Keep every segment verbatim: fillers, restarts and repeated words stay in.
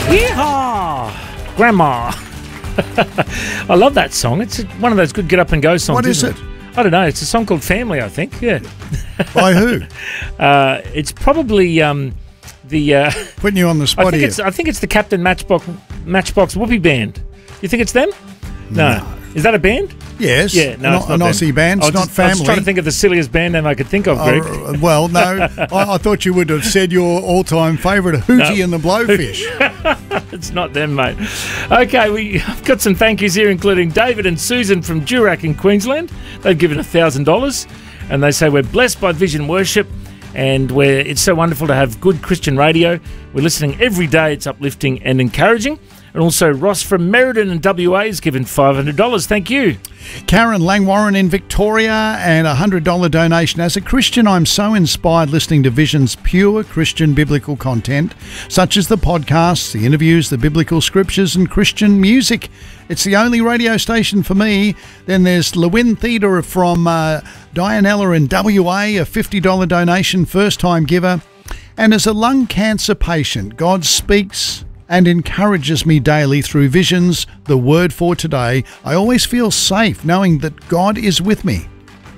Yeehaw! Grandma. I love that song. It's one of those good get up and go songs. What is isn't it? it? I don't know. It's a song called Family, I think. Yeah. By who? Uh, it's probably um, the. Uh, Putting you on the spot I think here. it's. I think it's the Captain Matchbox Matchbox Whoopee Band. You think it's them? No. no. Is that a band? Yes. Yeah. No, an, it's not an them. Aussie band. It's I was not just, family. I was trying to think of the silliest band name I could think of, Greg. Uh, well, no. I, I thought you would have said your all-time favourite, Hootie No. and the Blowfish. It's not them, mate. Okay, we've got some thank yous here, including David and Susan from Durack in Queensland. They've given one thousand dollars, and they say, we're blessed by Vision Worship, and we're, it's so wonderful to have good Christian radio. We're listening every day. It's uplifting and encouraging. And also Ross from Meriden in W A has given five hundred dollars. Thank you. Karen Langwarren in Victoria and a one hundred dollars donation. As a Christian, I'm so inspired listening to Vision's pure Christian biblical content, such as the podcasts, the interviews, the biblical scriptures and Christian music. It's the only radio station for me. Then there's Lewin Theodore from uh, Dianella in W A, a fifty dollars donation, first-time giver. And as a lung cancer patient, God speaks and encourages me daily through Visions, the word for today. I always feel safe knowing that God is with me.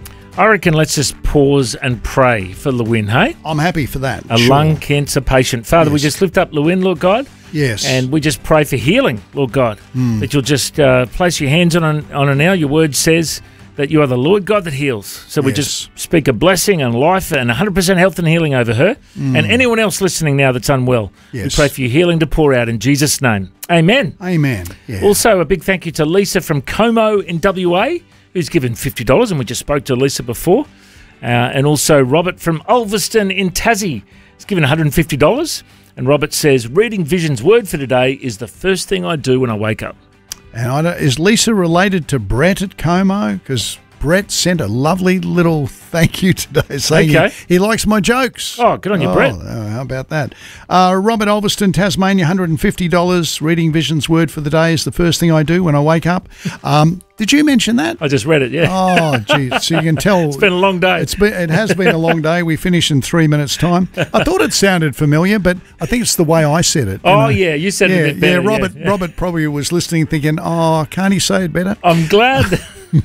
I reckon let's just pause and pray for Lewin, hey? I'm happy for that. A sure. lung cancer patient. Father, Yes. we just lift up Lewin, Lord God. Yes. And we just pray for healing, Lord God, Mm. that you'll just uh, place your hands on, on her now. Your word says that you are the Lord God that heals. So we Yes. just speak a blessing and life and one hundred percent health and healing over her Mm. and anyone else listening now that's unwell. Yes. We pray for your healing to pour out in Jesus' name. Amen. Amen. Yeah. Also, a big thank you to Lisa from Como in W A, who's given fifty dollars, and we just spoke to Lisa before. Uh, and also Robert from Ulverston in Tassie has given one hundred fifty dollars. And Robert says, reading Vision's word for today is the first thing I do when I wake up. And I don't, is Lisa related to Brett at Como? Because Brett sent a lovely little thank you today saying Okay. he, he likes my jokes. Oh, good on you, Brett. uh, how about that? Uh, Robert Ulverston, Tasmania, one hundred fifty dollars. Reading Vision's word for the day is the first thing I do when I wake up. Um, did you mention that? I just read it, yeah. Oh, geez. So you can tell. It's been a long day. It's been, it has been a long day. We finish in three minutes' time. I thought it sounded familiar, but I think it's the way I said it. you Oh, know. yeah, you said yeah, it a bit better. Yeah, Robert, yeah. Robert probably was listening thinking, oh, can't he say it better? I'm glad.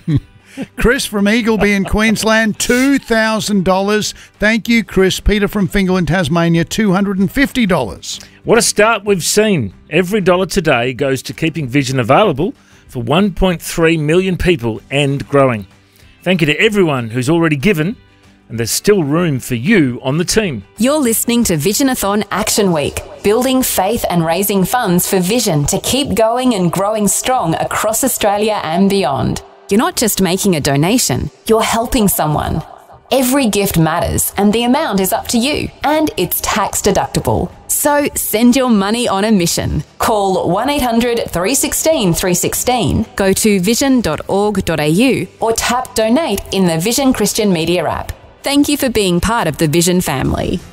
Chris from Eagleby in Queensland, two thousand dollars. Thank you, Chris. Peter from Fingal in Tasmania, two hundred fifty dollars. What a start we've seen. Every dollar today goes to keeping Vision available for one point three million people and growing. Thank you to everyone who's already given, and there's still room for you on the team. You're listening to Visionathon Action Week, building faith and raising funds for Vision to keep going and growing strong across Australia and beyond. You're not just making a donation, you're helping someone. Every gift matters and the amount is up to you, and it's tax deductible. So send your money on a mission. Call one eight hundred three one six three one six, go to vision dot org dot a u or tap donate in the Vision Christian Media app. Thank you for being part of the Vision family.